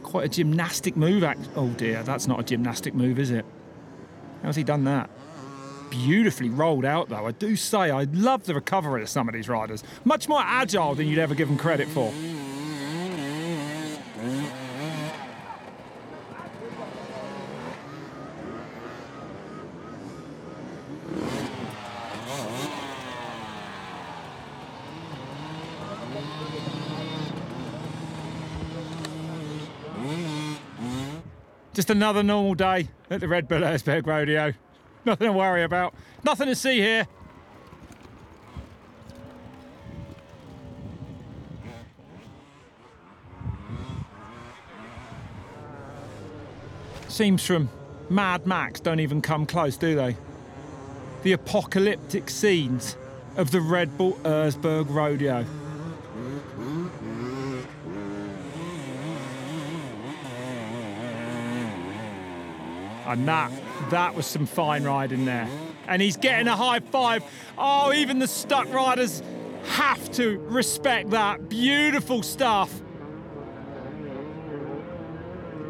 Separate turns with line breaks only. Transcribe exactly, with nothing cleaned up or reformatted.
Quite a gymnastic move. Act oh dear, that's not a gymnastic move, is it? How's he done that? Beautifully rolled out, though. I do say I love the recovery of some of these riders. Much more agile than you'd ever give them credit for. Just another normal day at the Red Bull Erzberg Rodeo. Nothing to worry about. Nothing to see here. Seems from Mad Max don't even come close, do they? The apocalyptic scenes of the Red Bull Erzberg Rodeo. And that, that was some fine riding there. And he's getting a high five. Oh, even the stuck riders have to respect that. Beautiful stuff.